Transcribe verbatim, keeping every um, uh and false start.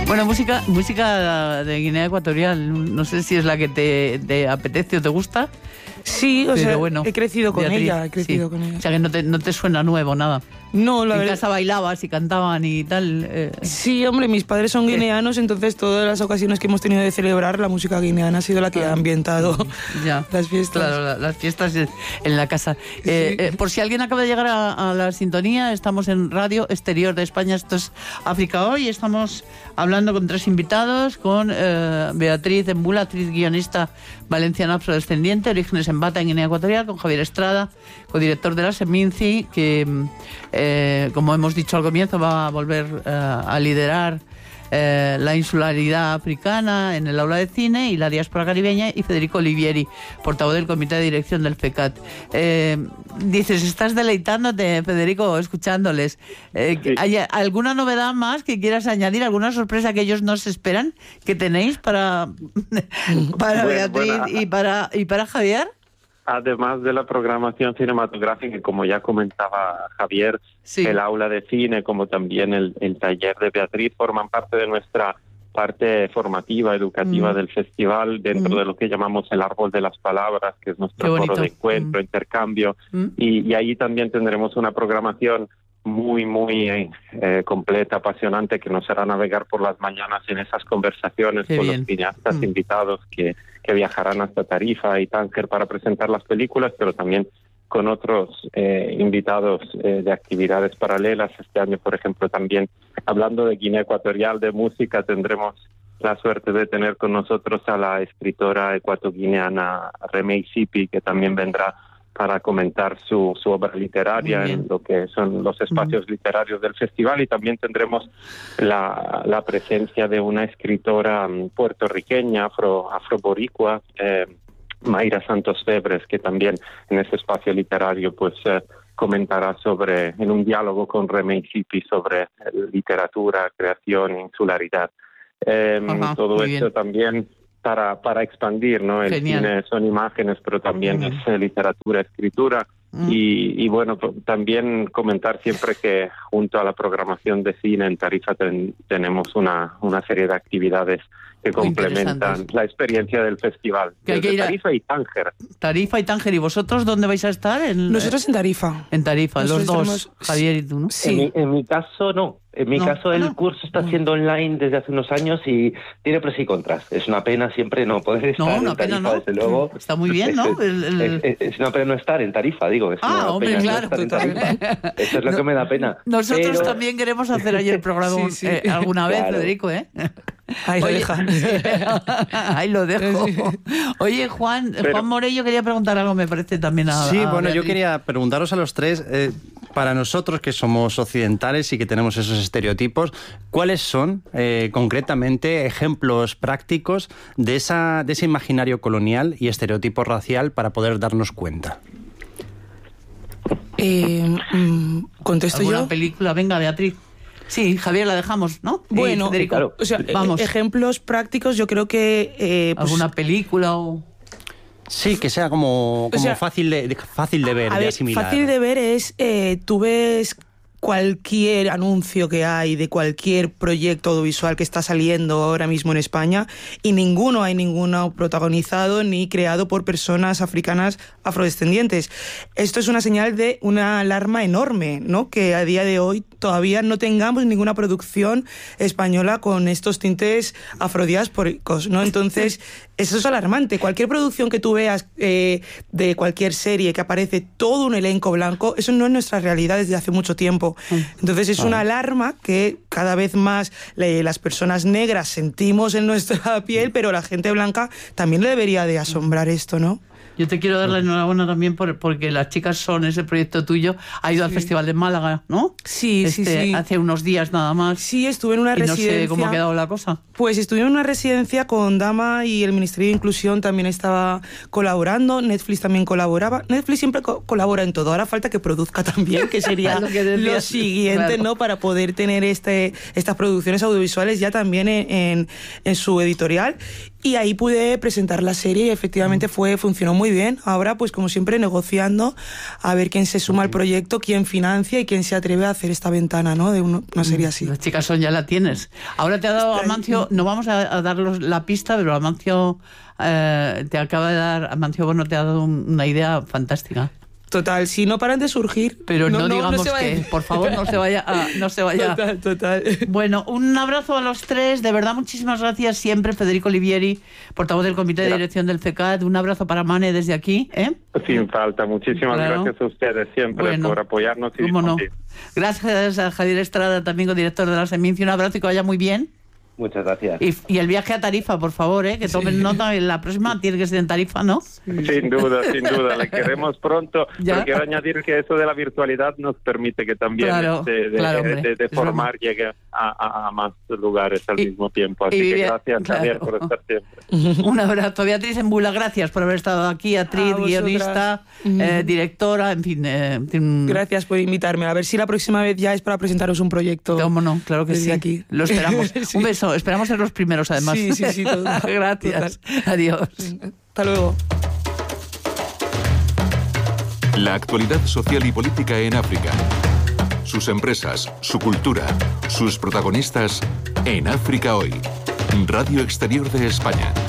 Bueno, música, música de Guinea Ecuatorial. No sé si es la que te, te apetece o te gusta. Sí, o pero sea, bueno, he crecido con Beatriz, ella, he crecido sí. con ella. O sea, que no te, no te suena nuevo nada. No, la en verdad. casa bailabas y cantaban y tal. Eh. Sí, hombre, mis padres son guineanos, entonces todas las ocasiones que hemos tenido de celebrar, la música guineana ha sido la que ha ambientado ya, las fiestas. Claro, la, las fiestas en la casa. Eh, Sí. eh, por si alguien acaba de llegar a, a la sintonía, estamos en Radio Exterior de España, esto es África Hoy, estamos hablando con tres invitados, con eh, Beatriz Embula, actriz guionista valenciana afrodescendiente, orígenes en Bata, en Guinea Ecuatorial, con Javier Estrada, codirector de la Seminci, que, eh, como hemos dicho al comienzo, va a volver eh, a liderar eh, la insularidad africana en el aula de cine y la diáspora caribeña, y Federico Olivieri, portavoz del comité de dirección del FECAT. Eh, dices, estás deleitándote, Federico, escuchándoles. Eh, Sí. ¿Hay alguna novedad más que quieras añadir? ¿Alguna sorpresa que ellos no se esperan que tenéis para, para Bueno, Beatriz bueno, y, para, y para Javier? Además de la programación cinematográfica, como ya comentaba Javier, Sí. el aula de cine, como también el, el taller de Beatriz, forman parte de nuestra parte formativa, educativa Mm. del festival, dentro Mm. de lo que llamamos el árbol de las palabras, que es nuestro Qué foro bonito. de encuentro, Mm. intercambio, Mm. y, y ahí también tendremos una programación muy, muy eh, eh, completa, apasionante, que nos hará navegar por las mañanas en esas conversaciones Qué con bien. los cineastas Mm. invitados que, que viajarán hasta Tarifa y Tánger para presentar las películas, pero también con otros eh, invitados eh, de actividades paralelas. Este año, por ejemplo, también hablando de Guinea Ecuatorial, de música, tendremos la suerte de tener con nosotros a la escritora ecuatoguineana Remey Sipi, que también vendrá para comentar su, su obra literaria en lo que son los espacios uh-huh. literarios del festival, y también tendremos la, la presencia de una escritora puertorriqueña, afro, afroboricua, eh, Mayra Santos Febres, que también en ese espacio literario pues eh, comentará sobre, en un diálogo con Remey Sipi, sobre literatura, creación, insularidad. Eh, Ajá, todo esto bien. También para para expandir, ¿no? El Genial. Cine son imágenes, pero también mm. es eh, literatura, escritura. Mm. Y, y bueno, pues, también comentar siempre que junto a la programación de cine en Tarifa ten, tenemos una, una serie de actividades que Muy complementan la experiencia del festival. Que hay que ir a... Tarifa y Tánger. Tarifa y Tánger. ¿Y vosotros dónde vais a estar? En... Nosotros en Tarifa. En Tarifa, Nosotros los dos, tenemos... Javier y tú, ¿no? Sí. En mi, en mi caso, no. En mi no, caso, el no. curso está siendo online desde hace unos años y tiene pros y contras. Es una pena siempre no poder estar no, una en Tarifa, pena, no. desde luego. Está muy bien, ¿no? Es, es, el... es, es, es una pena no estar en Tarifa, digo. Es ah, una hombre, pena claro. No estar en Tarifa. Eso es lo no, que me da pena. Nosotros Pero... también queremos hacer ahí el programa sí, sí. Eh, alguna vez, claro. Federico, ¿eh? Ahí Oye, lo deja. Ahí lo dejo. Oye, Juan, Pero... Juan Morello quería preguntar algo, me parece también a Sí, a bueno, Beatriz. yo quería preguntaros a los tres, eh, para nosotros que somos occidentales y que tenemos esos estereotipos, ¿cuáles son eh, concretamente ejemplos prácticos de, esa, de ese imaginario colonial y estereotipo racial para poder darnos cuenta? Eh, ¿Contesto yo? ¿Alguna película? Venga, Beatriz. Sí, Javier, la dejamos, ¿no? Bueno, Federico, claro. O sea, vamos. Ejemplos prácticos, yo creo que... Eh, pues, ¿alguna película o...? Sí, que sea como, como o sea, fácil, de, fácil de ver, a de ver, asimilar. Fácil de ver es, eh, tú ves cualquier anuncio que hay de cualquier proyecto audiovisual que está saliendo ahora mismo en España y ninguno hay ninguno protagonizado ni creado por personas africanas afrodescendientes. Esto es una señal de una alarma enorme, ¿no? Que a día de hoy todavía no tengamos ninguna producción española con estos tintes afrodiásporicos, ¿no? Entonces, eso es alarmante. Cualquier producción que tú veas eh, de cualquier serie que aparece todo un elenco blanco, eso no es nuestra realidad desde hace mucho tiempo. Entonces es una alarma que cada vez más le, las personas negras sentimos en nuestra piel, pero la gente blanca también le debería de asombrar esto, ¿no? Yo te quiero dar la enhorabuena también por, porque Las Chicas Son, ese proyecto tuyo, ha ido sí. al Festival de Málaga, ¿no? Sí, este, sí, sí. Hace unos días nada más. Sí, estuve en una y residencia. No sé cómo ha quedado la cosa. Pues estuve en una residencia con Dama y el Ministerio de Inclusión también estaba colaborando. Netflix también colaboraba. Netflix siempre co- colabora en todo. Ahora falta que produzca también, que sería lo, que lo siguiente, claro. ¿no? Para poder tener este, estas producciones audiovisuales ya también en, en, en su editorial. Y ahí pude presentar la serie y efectivamente fue, funcionó muy bien. Ahora, pues como siempre, negociando a ver quién se suma al proyecto, quién financia y quién se atreve a hacer esta ventana, ¿no? De uno, una serie así. Las chicas son, ya la tienes. Ahora te ha dado Amancio, no vamos a, a daros la pista, pero Amancio eh, te acaba de dar, Amancio Bono te ha dado un, una idea fantástica. Total, si no paran de surgir. Pero no, no digamos no se que, por favor, no se vaya a, no se vaya. Total, total. Bueno, un abrazo a los tres, de verdad, muchísimas gracias siempre, Federico Olivieri, portavoz del Comité de Dirección del C E C A D, un abrazo para Mane desde aquí, ¿eh? Sin falta, muchísimas claro. gracias a ustedes siempre bueno, por apoyarnos y cómo no. Gracias a Javier Estrada, también director de la Seminci, un abrazo y que vaya muy bien. Muchas gracias. Y, y el viaje a Tarifa, por favor, ¿eh? Que tomen sí. nota, en la próxima tiene que ser en Tarifa, ¿no? Sin duda, sin duda, le queremos pronto. ¿Ya? Pero quiero añadir que eso de la virtualidad nos permite que también claro, este, de, claro, de, de, de formar llegue a, a, a más lugares al y, mismo tiempo. Así que gracias, claro. Javier, por estar siempre. Un abrazo. Beatriz Embula, gracias por haber estado aquí, actriz, guionista, mm. eh, directora, en fin. Eh, gracias por invitarme. A ver si la próxima vez ya es para presentaros un proyecto. ¿Cómo no? Claro que sí. Aquí. Lo esperamos. sí. Un beso. Esperamos ser los primeros. Además. Sí, sí, sí. Todo. Gracias. Total. Adiós. Hasta luego. La actualidad social y política en África. Sus empresas, su cultura, sus protagonistas en África Hoy. Radio Exterior de España.